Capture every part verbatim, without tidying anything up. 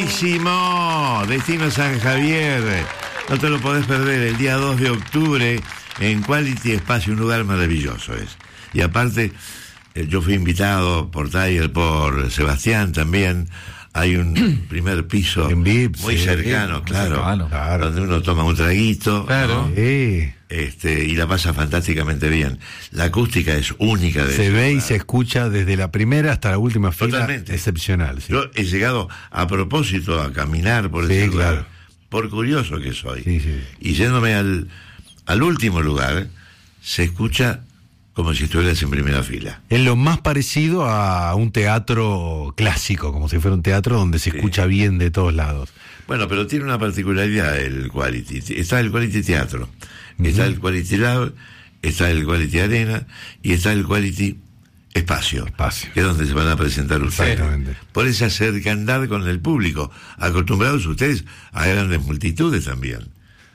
Buenísimo. Destino San Javier. No te lo podés perder el día dos de octubre en Quality Espacio, un lugar maravilloso es. Y aparte, eh, yo fui invitado por Tiger, por Sebastián también. Hay un primer piso en V I P, muy sí, cercano, sí, claro, cercano, claro, donde uno toma un traguito, claro, ¿no? Sí. Este, y la pasa fantásticamente bien. La acústica es única. De se ve lugar. Y se escucha desde la primera hasta la última fila. Totalmente. Excepcional. Sí. Yo he llegado a propósito a caminar por sí, ese lugar, claro, por curioso que soy. Sí, sí. Y yéndome al, al último lugar, se escucha como si estuvieras en primera fila. Es lo más parecido a un teatro clásico, como si fuera un teatro donde se sí. escucha bien de todos lados. Bueno, pero tiene una particularidad el Quality. Está el Quality Teatro, uh-huh. está el Quality Lab, está el Quality Arena y está el Quality Espacio, Espacio. que es donde se van a presentar ustedes. Por esa cercanía con el público, acostumbrados ustedes a grandes multitudes también.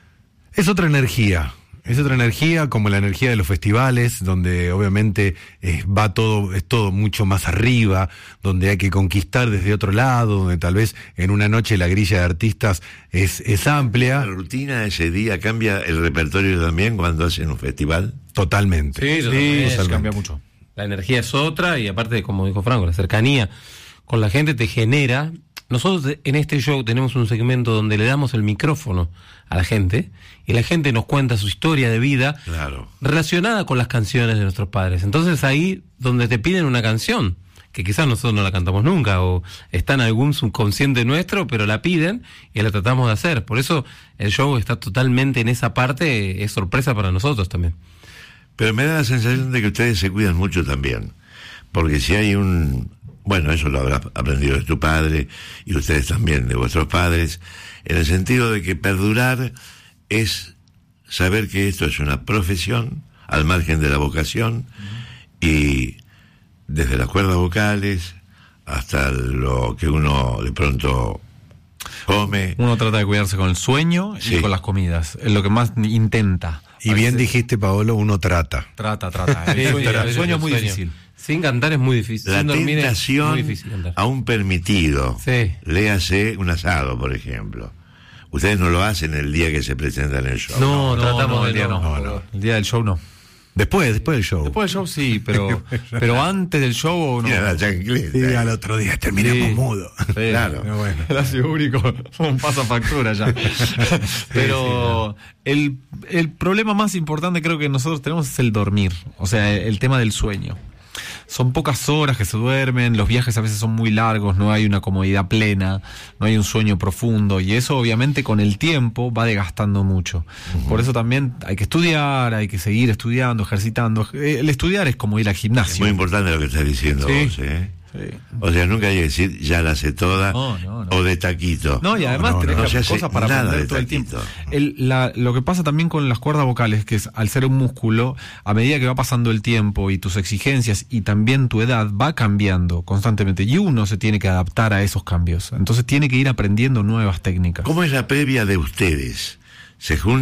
Es otra energía. Es otra energía, como la energía de los festivales, donde obviamente eh, va todo, es todo mucho más arriba, donde hay que conquistar desde otro lado, donde tal vez en una noche la grilla de artistas es, es amplia. ¿La rutina de ese día cambia el repertorio también cuando hacen un festival? Totalmente. Sí, totalmente. Sí, cambia mucho. La energía es otra y aparte, como dijo Franco, la cercanía con la gente te genera. Nosotros en este show tenemos un segmento donde le damos el micrófono a la gente y la gente nos cuenta su historia de vida, claro, relacionada con las canciones de nuestros padres. Entonces ahí donde te piden una canción, que quizás nosotros no la cantamos nunca o está en algún subconsciente nuestro, pero la piden y la tratamos de hacer. Por eso el show está totalmente en esa parte, es sorpresa para nosotros también. Pero me da la sensación de que ustedes se cuidan mucho también, porque si hay un... Bueno, eso lo habrás aprendido de tu padre y ustedes también de vuestros padres, en el sentido de que perdurar es saber que esto es una profesión al margen de la vocación y desde las cuerdas vocales hasta lo que uno de pronto come. Uno trata de cuidarse con el sueño y sí. con las comidas, es lo que más intenta. Y bien dijiste, Paolo, uno trata. Trata, trata. El sueño, el sueño es muy difícil. Sin cantar es muy difícil. La Sin dormir tentación es muy difícil cantar. Aún permitido. Sí. Léase un asado, por ejemplo. Ustedes no lo hacen el día que se presentan en el show. No, no, tratamos no, de el día no. no. no, no. El día del show no. Después, después del show. Después del show sí, pero pero antes del show no. Mira la chancleta. Sí, al otro día terminamos sí. mudo. Sí, claro. Bueno. El ácido úrico un pasafactura ya. Pero sí, sí, no. el, el problema más importante creo que nosotros tenemos es el dormir. O sea, el, el tema del sueño. Son pocas horas que se duermen, los viajes a veces son muy largos, no hay una comodidad plena, no hay un sueño profundo y eso obviamente con el tiempo va desgastando mucho. Uh-huh. Por eso también hay que estudiar, hay que seguir estudiando, ejercitando. El estudiar es como ir al gimnasio. Es muy importante lo que estás diciendo sí. vos, ¿eh? Sí. O sea, nunca hay que decir ya la sé toda no, no, no. o de taquito. No, y además no, no, tenés no, no no cosas para aprender todo el tiempo. El, la, lo que pasa también con las cuerdas vocales, que es al ser un músculo, a medida que va pasando el tiempo y tus exigencias y también tu edad va cambiando constantemente y uno se tiene que adaptar a esos cambios. Entonces tiene que ir aprendiendo nuevas técnicas. ¿Cómo es la previa de ustedes? ¿Se juntan?